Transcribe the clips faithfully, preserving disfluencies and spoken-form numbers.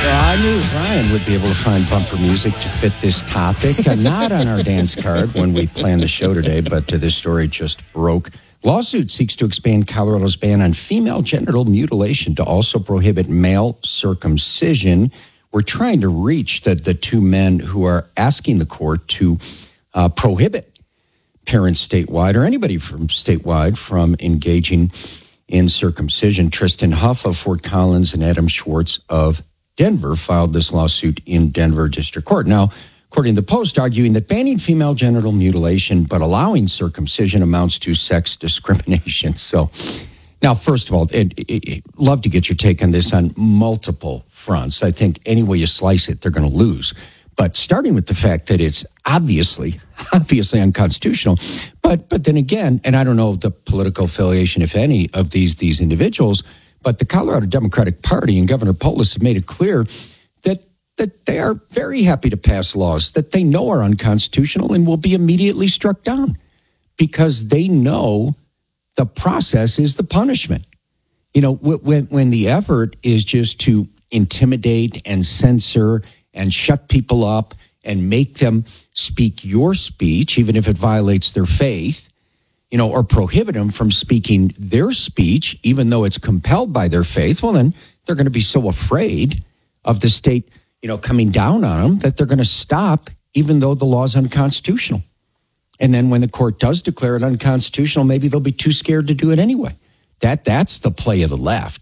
I knew Ryan would be able to find bumper music to fit this topic. Uh, not on our dance card when we planned the show today, but uh, this story just broke. Lawsuit seeks to expand Colorado's ban on female genital mutilation to also prohibit male circumcision. We're trying to reach the, the two men who are asking the court to uh, prohibit parents statewide or anybody from statewide from engaging in circumcision. Tristan Huff of Fort Collins and Adam Schwartz of Denver filed this lawsuit in Denver District Court. Now, according to the Post, arguing that banning female genital mutilation but allowing circumcision amounts to sex discrimination. So, now, first of all, I'd, I'd love to get your take on this on multiple fronts. I think any way you slice it, they're going to lose. But starting with the fact that it's obviously, obviously unconstitutional. But but then again, and I don't know the political affiliation, if any, of these these individuals, but the Colorado Democratic Party and Governor Polis have made it clear that that they are very happy to pass laws that they know are unconstitutional and will be immediately struck down because they know the process is the punishment. You know, when when the effort is just to intimidate and censor and shut people up and make them speak your speech, even if it violates their faith, you know, or prohibit them from speaking their speech, even though it's compelled by their faith, well, then they're going to be so afraid of the state, you know, coming down on them that they're going to stop, even though the law is unconstitutional. And then when the court does declare it unconstitutional, maybe they'll be too scared to do it anyway. That That's the play of the left.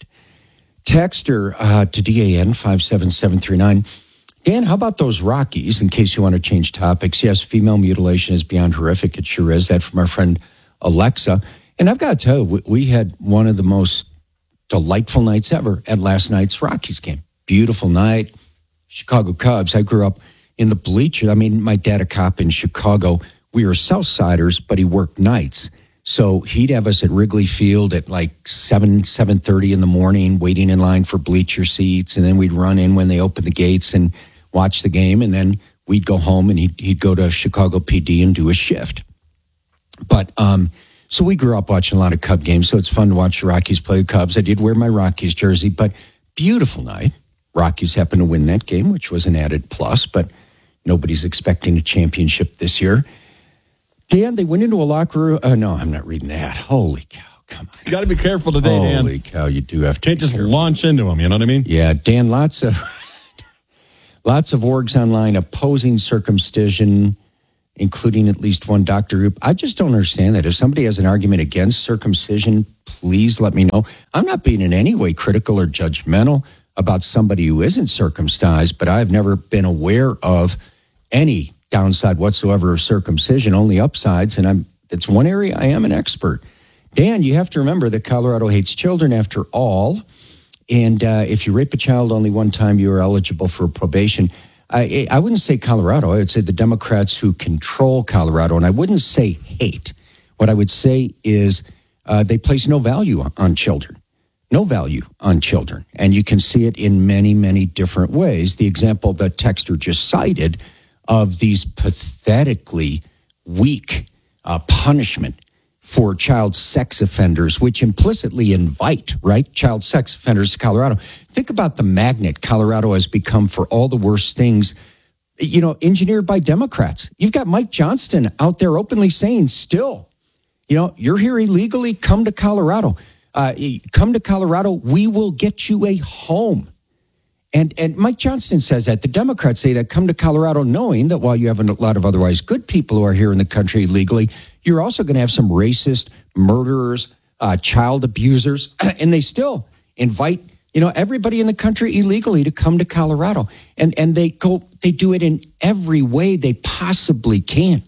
Texter uh, to D A N five seven seven three nine. Dan, how about those Rockies, in case you want to change topics? Yes, female mutilation is beyond horrific. It sure is. That from our friend Alexa. And I've got to tell you, we had one of the most delightful nights ever at last night's Rockies game. Beautiful night. Chicago Cubs. I grew up in the bleachers. I mean, my dad, a cop in Chicago. We were Southsiders, but he worked nights. So he'd have us at Wrigley Field at like seven, seven thirty in the morning, waiting in line for bleacher seats. And then we'd run in when they opened the gates and watch the game. And then we'd go home and he'd, he'd go to Chicago P D and do a shift. But um, so we grew up watching a lot of Cub games, so it's fun to watch the Rockies play the Cubs. I did wear my Rockies jersey, but beautiful night. Rockies happened to win that game, which was an added plus, but nobody's expecting a championship this year. Dan, they went into a locker room. Uh, no, I'm not reading that. Holy cow, come on. You got to be careful today, Holy Dan. Holy cow, you do have to. Can't just careful. launch into them, you know what I mean? Yeah, Dan, lots of lots of orgs online opposing circumcision, including at least one doctor group. I just don't understand that. If somebody has an argument against circumcision, please let me know. I'm not being in any way critical or judgmental about somebody who isn't circumcised, but I've never been aware of any downside whatsoever of circumcision, only upsides, and I'm it's one area I am an expert. Dan, you have to remember that Colorado hates children after all, and uh, if you rape a child only one time, you are eligible for probation. I, I wouldn't say Colorado. I would say the Democrats who control Colorado, and I wouldn't say hate. What I would say is uh, they place no value on, on children. No value on children. And you can see it in many, many different ways. The example that Texter just cited of these pathetically weak uh, punishment for child sex offenders, which implicitly invite, right, child sex offenders to Colorado. Think about the magnet Colorado has become for all the worst things, you know, engineered by Democrats. You've got Mike Johnston out there openly saying still, you know, you're here illegally, come to Colorado. Uh, come to Colorado, we will get you a home. And and Mike Johnston says that. The Democrats say that, come to Colorado knowing that while you have a lot of otherwise good people who are here in the country illegally, you're also going to have some racist murderers, uh, child abusers, and they still invite, you know, everybody in the country illegally to come to Colorado. And and they go, they do it in every way they possibly can.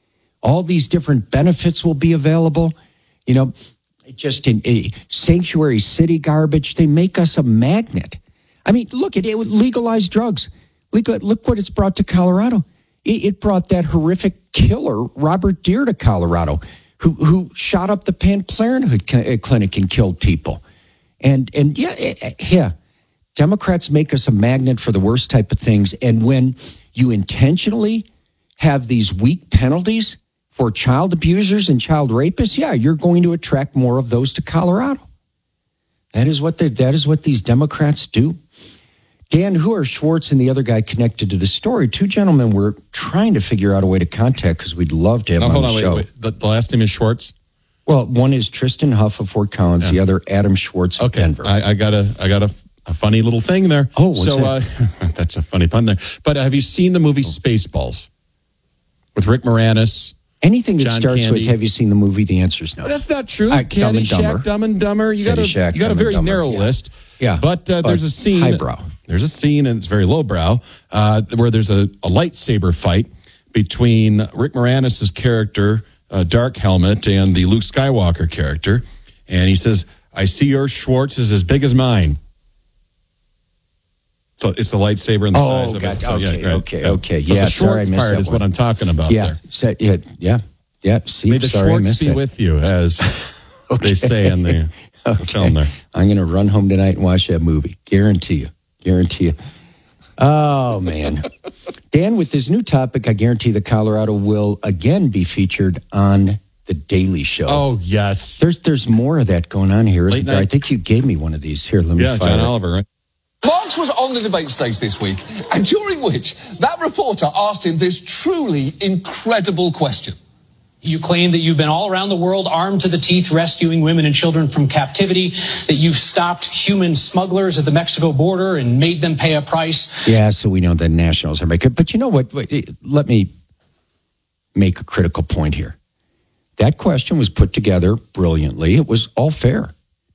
All these different benefits will be available, you know. Just in a sanctuary city garbage, they make us a magnet. I mean, look at it. Legalize drugs. Look what it's brought to Colorado. It brought that horrific killer, Robert Deere, to Colorado, who who shot up the Planned Parenthood clinic and killed people. And and yeah, yeah, Democrats make us a magnet for the worst type of things. And when you intentionally have these weak penalties for child abusers and child rapists, yeah, you're going to attract more of those to Colorado. That is what they that is what these Democrats do. Dan, who are Schwartz and the other guy connected to the story? Two gentlemen we're trying to figure out a way to contact because we'd love to have no, them on hold the on, show. wait, wait. The, the last name is Schwartz? Well, one is Tristan Huff of Fort Collins, Yeah. the other Adam Schwartz of Okay, Denver. I, I got a, I got a, a funny little thing there. Oh, what's so uh, that's a funny pun there. But have you seen the movie Spaceballs with Rick Moranis? Anything that John starts Candy. with "Have you seen the movie?" The answer is no. That's not true. All right, Dumb and Dumber. Caddyshack, Dumb and Dumber. You got a, Caddyshack, you got a Dumb very and Dumber, narrow yeah. list. Yeah, but, uh, but there's a scene. highbrow. There's a scene, and it's very lowbrow, uh, where there's a, a lightsaber fight between Rick Moranis' character, uh, Dark Helmet, and the Luke Skywalker character. And he says, "I see your Schwartz is as big as mine." So it's the lightsaber and the Oh, size of God. it. So, Okay, yeah, right. okay, okay. So Yeah, the sorry, I Schwartz missed part that is one. what I'm talking about Yeah, there. so, yeah, yeah, yeah. See, May the sorry, I Schwartz missed be that. with you, as they say in the, the Okay. film there. I'm going to run home tonight and watch that movie. Guarantee you. Guarantee you. Oh, man. Dan, with this new topic, I guarantee that Colorado will again be featured on The Daily Show. Oh, yes. There's there's more of that going on here, isn't Late there? I night. think you gave me one of these. Here, let me Yeah, fire John it. Oliver, right? Marx was on the debate stage this week, and during which that reporter asked him this truly incredible question. You claim that you've been all around the world armed to the teeth rescuing women and children from captivity, that you've stopped human smugglers at the Mexico border and made them pay a price. Yeah, so we know the Nationals are making. But you know what? Wait, let me make a critical point here. That question was put together brilliantly. It was all fair.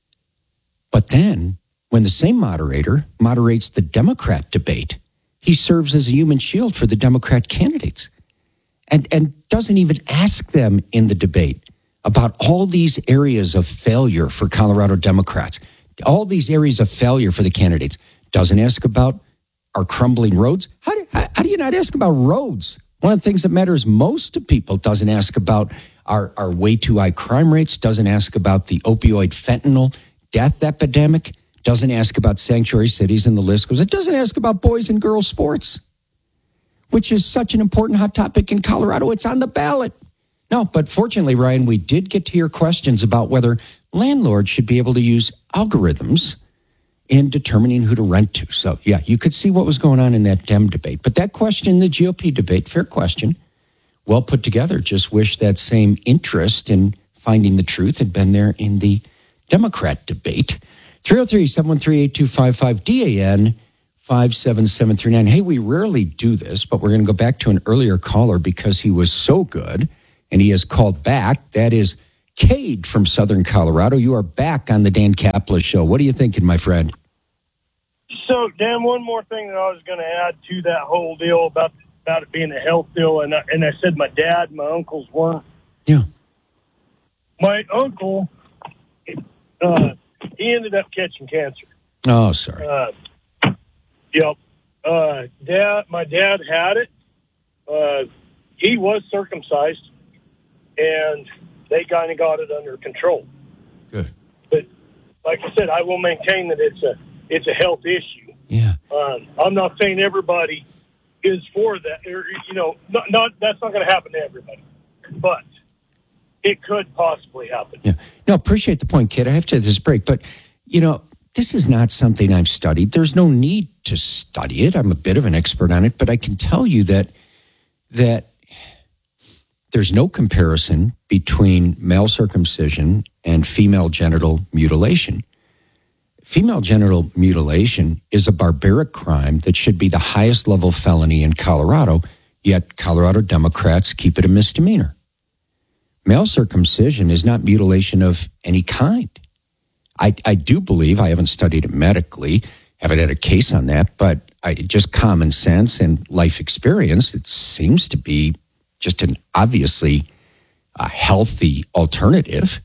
But then, when the same moderator moderates the Democrat debate, he serves as a human shield for the Democrat candidates and, and doesn't even ask them in the debate about all these areas of failure for Colorado Democrats, all these areas of failure for the candidates. Doesn't ask about our crumbling roads. How do, how, how do you not ask about roads? One of the things that matters most to people. Doesn't ask about our, our way too high crime rates, doesn't ask about the opioid fentanyl death epidemic, doesn't ask about sanctuary cities, and the list goes. It doesn't ask about boys and girls sports, which is such an important hot topic in Colorado. It's on the ballot. No, but fortunately, Ryan, we did get to hear questions about whether landlords should be able to use algorithms in determining who to rent to. So, yeah, you could see what was going on in that Dem debate. But that question in the G O P debate, fair question, well put together. Just wish that same interest in finding the truth had been there in the Democrat debate. three oh three, seven one three, eight two five five, D A N five seven seven three nine. Hey, we rarely do this, but we're going to go back to an earlier caller because he was so good and he has called back. That is Cade from Southern Colorado. You are back on the Dan Kaplan Show. What are you thinking, my friend? So, Dan, one more thing that I was going to add to that whole deal about about it being a health deal, and I, and I said my dad, my uncles weren't. Yeah. My uncle, uh, he ended up catching cancer. Oh, sorry. Uh, yep. Uh, dad, my dad had it. Uh, he was circumcised, and they kind of got it under control. Good. But like I said, I will maintain that it's a it's a health issue. Yeah. Um, I'm not saying everybody is for that. Or, you know, not, not that's not going to happen to everybody, but it could possibly happen. Yeah. No, appreciate the point, kid. I have to have this break, but you know, this is not something I've studied. There's no need to study it. I'm a bit of an expert on it, but I can tell you that that there's no comparison between male circumcision and female genital mutilation. Female genital mutilation is a barbaric crime that should be the highest level felony in Colorado, yet Colorado Democrats keep it a misdemeanor. Male circumcision is not mutilation of any kind. I, I do believe, I haven't studied it medically, haven't had a case on that, but I, just common sense and life experience, it seems to be just an obviously a healthy alternative.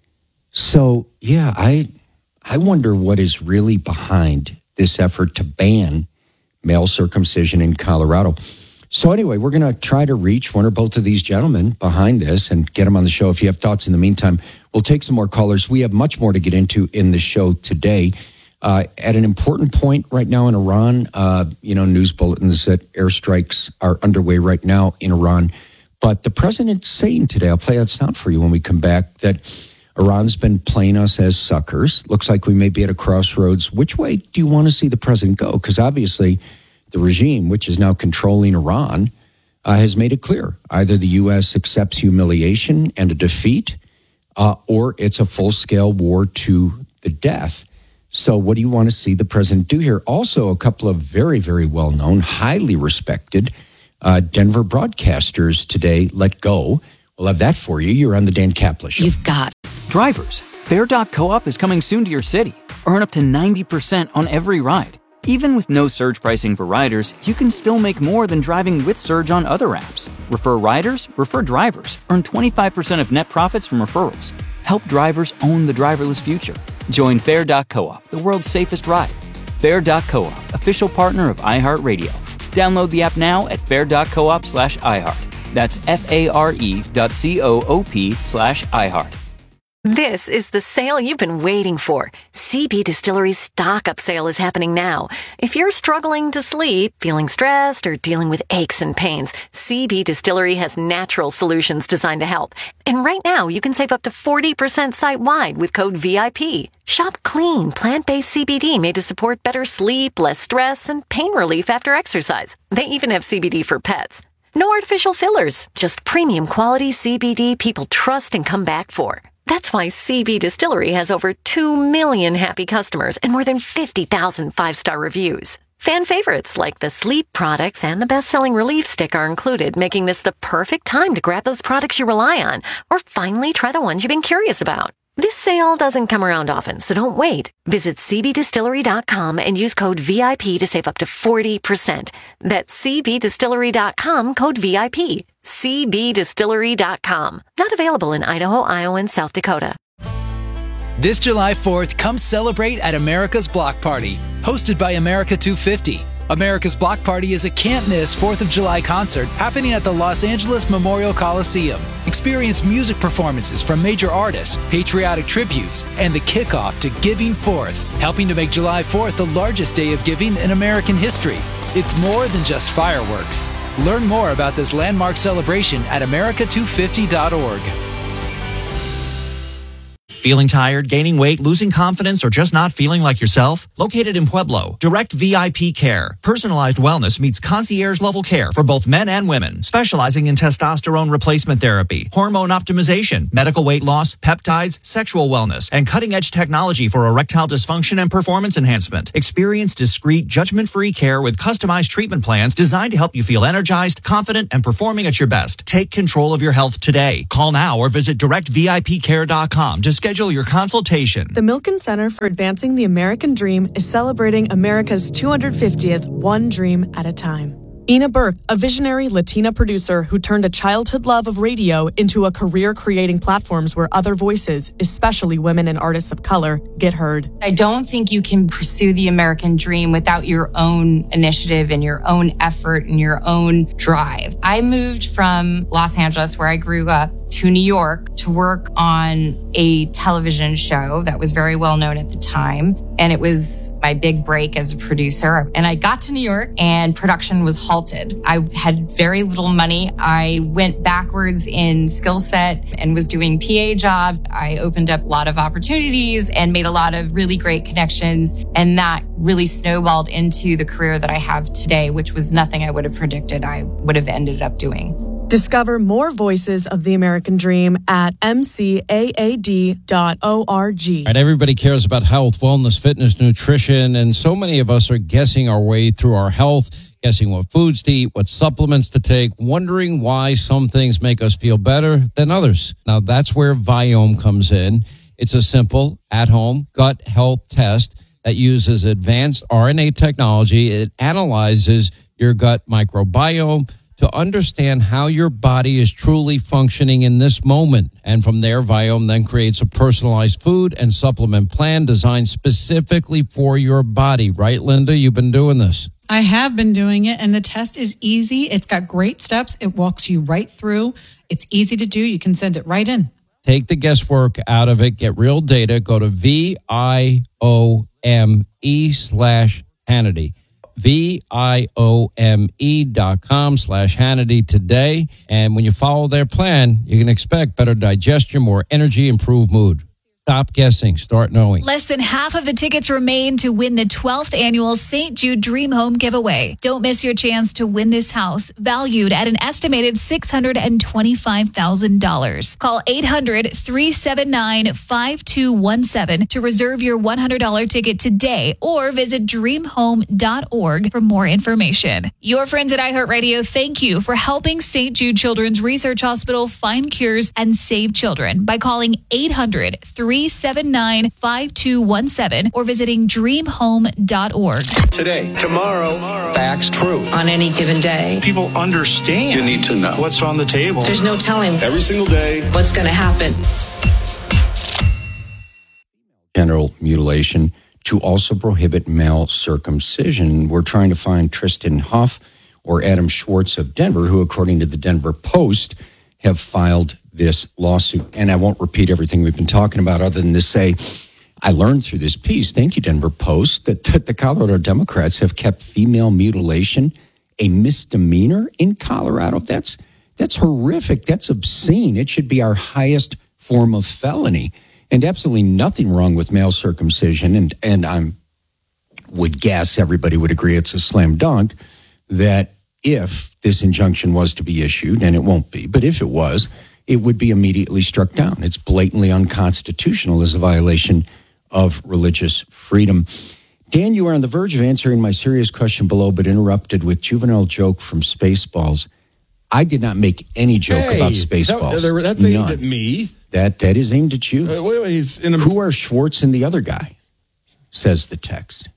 So, yeah, I I wonder what is really behind this effort to ban male circumcision in Colorado. So anyway, we're going to try to reach one or both of these gentlemen behind this and get them on the show. If you have thoughts in the meantime, we'll take some more callers. We have much more to get into in the show today. Uh, at an important point right now in Iran, uh, you know, news bulletins that airstrikes are underway right now in Iran. But the president's saying today, I'll play that sound for you when we come back, that Iran's been playing us as suckers. Looks like we may be at a crossroads. Which way do you want to see the president go? Because obviously the regime, which is now controlling Iran, uh, has made it clear. Either the U S accepts humiliation and a defeat, uh, or it's a full-scale war to the death. So what do you want to see the president do here? Also, a couple of very, very well-known, highly respected uh, Denver broadcasters today let go. We'll have that for you. You're on the Dan Kaplan Show. You've got drivers. Fair dot co-op is coming soon to your city. Earn up to ninety percent on every ride. Even with no surge pricing for riders, you can still make more than driving with Surge on other apps. Refer riders, refer drivers. Earn twenty-five percent of net profits from referrals. Help drivers own the driverless future. Join Fair dot co-op, the world's safest ride. Fair dot co-op, official partner of iHeartRadio. Download the app now at fair dot coop slash iHeart. That's F-A-R-E dot C-O-O-P slash iHeart. This is the sale you've been waiting for. C B Distillery's stock-up sale is happening now. If you're struggling to sleep, feeling stressed, or dealing with aches and pains, C B Distillery has natural solutions designed to help. And right now, you can save up to forty percent site-wide with code V I P. Shop clean, plant-based C B D made to support better sleep, less stress, and pain relief after exercise. They even have C B D for pets. No artificial fillers, just premium quality C B D people trust and come back for. That's why C B Distillery has over two million happy customers and more than fifty thousand five-star reviews. Fan favorites like the sleep products and the best-selling relief stick are included, making this the perfect time to grab those products you rely on or finally try the ones you've been curious about. This sale doesn't come around often, so don't wait. Visit C B distillery dot com and use code V I P to save up to forty percent. That's C B distillery dot com, code V I P. C B distillery dot com. Not available in Idaho, Iowa, and South Dakota. This July fourth, come celebrate at America's Block Party, hosted by America two fifty. America's Block Party is a can't-miss fourth of July concert happening at the Los Angeles Memorial Coliseum. Experience music performances from major artists, patriotic tributes, and the kickoff to Giving Fourth, helping to make July fourth the largest day of giving in American history. It's more than just fireworks. Learn more about this landmark celebration at america two fifty dot org. Feeling tired, gaining weight, losing confidence, or just not feeling like yourself? Located in Pueblo, Direct V I P Care. Personalized wellness meets concierge-level care for both men and women, specializing in testosterone replacement therapy, hormone optimization, medical weight loss, peptides, sexual wellness, and cutting-edge technology for erectile dysfunction and performance enhancement. Experience discreet, judgment-free care with customized treatment plans designed to help you feel energized, confident, and performing at your best. Take control of your health today. Call now or visit direct V I P care dot com to schedule your consultation. The Milken Center for Advancing the American Dream is celebrating America's two hundred fiftieth One Dream at a Time. Ina Burke, a visionary Latina producer who turned a childhood love of radio into a career creating platforms where other voices, especially women and artists of color, get heard. I don't think you can pursue the American dream without your own initiative and your own effort and your own drive. I moved from Los Angeles, where I grew up, to New York to work on a television show that was very well known at the time. And it was my big break as a producer. And I got to New York and production was halted. I had very little money. I went backwards in skill set and was doing P A jobs. I opened up a lot of opportunities and made a lot of really great connections. And that really snowballed into the career that I have today, which was nothing I would have predicted I would have ended up doing. Discover more voices of the American dream at m c a a d dot org. Right, everybody cares about health, wellness, fitness, nutrition, and so many of us are guessing our way through our health, guessing what foods to eat, what supplements to take, wondering why some things make us feel better than others. Now, that's where Viome comes in. It's a simple, at-home gut health test that uses advanced R N A technology. It analyzes your gut microbiome to understand how your body is truly functioning in this moment. And from there, Viome then creates a personalized food and supplement plan designed specifically for your body. Right, Linda? You've been doing this. I have been doing it, and the test is easy. It's got great steps. It walks you right through. It's easy to do. You can send it right in. Take the guesswork out of it. Get real data. Go to V I O M E slash Hannity. V I O M E dot com slash Hannity today. And when you follow their plan, you can expect better digestion, more energy, improved mood. Stop guessing. Start knowing. Less than half of the tickets remain to win the twelfth annual Saint Jude Dream Home giveaway. Don't miss your chance to win this house, valued at an estimated six hundred twenty-five thousand dollars. Call eight hundred, three seven nine, five two one seven to reserve your one hundred dollars ticket today, or visit dream home dot org for more information. Your friends at iHeartRadio thank you for helping Saint Jude Children's Research Hospital find cures and save children by calling eight hundred, three seven nine, five two one seven or visiting dream home dot org. Today, tomorrow, facts, truth. On any given day, People understand. You need to know what's on the table. there's no telling Every single day. what's going to happen. Genital mutilation to also prohibit male circumcision. We're trying to find Tristan Huff or Adam Schwartz of Denver, who, according to the Denver Post, have filed this lawsuit. And I won't repeat everything we've been talking about other than to say, I learned through this piece, thank you, Denver Post, that, that the Colorado Democrats have kept female mutilation a misdemeanor in Colorado. That's that's horrific. That's obscene. It should be our highest form of felony. And absolutely nothing wrong with male circumcision. And and I would guess everybody would agree it's a slam dunk that if this injunction was to be issued, and it won't be, but if it was, it would be immediately struck down. It's blatantly unconstitutional as a violation of religious freedom. Dan, you are on the verge of answering my serious question below, but interrupted with juvenile joke from Spaceballs. I did not make any joke Hey, about Spaceballs. that- that's aimed None. at me. That that is aimed at you. Uh, wait, wait, he's in a- Who are Schwartz and the other guy? Says the text.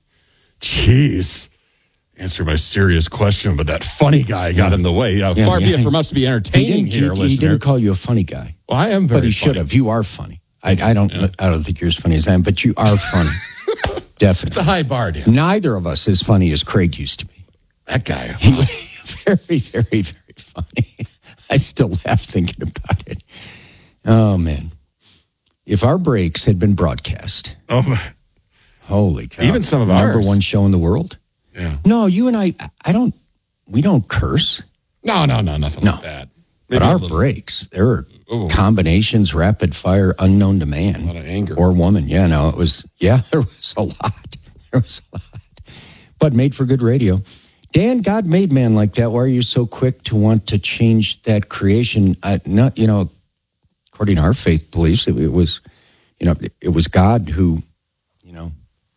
Jeez. Answer my serious question, but that funny guy got in the way. Uh, Yeah, far be yeah. it from us to be He entertaining didn't, here, he, he listener. didn't call you a funny guy. Well, I am very But he should funny. have. You are funny. I, I don't. I don't think you're as funny as I am, but you are funny. Definitely. It's a high bar, Dan. Neither of us as funny as Craig used to be. That guy. He was very, very, very funny. I still laugh thinking about it. Oh man! If our breaks had been broadcast, Oh, my. holy cow! Even some of number ours. one show in the world. Yeah. No, you and I. I don't. We don't curse. No, no, no, nothing No. like that. But Maybe a our little- breaks, there are Ooh. combinations, rapid fire, unknown to man. A lot of anger. Or woman. Yeah, no, it was, yeah, there was a lot. There was a lot. But made for good radio. Dan, God made man like that. Why are you so quick to want to change that creation? Uh, not, you know, according to our faith beliefs, it, it was, you know, it, it was God who, you know,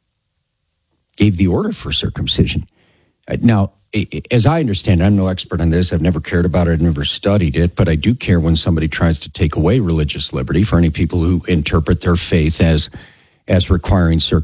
gave the order for circumcision. Uh, now, as I understand it, I'm no expert on this. I've never cared about it. I've never studied it. But I do care when somebody tries to take away religious liberty for any people who interpret their faith as as requiring circumcision.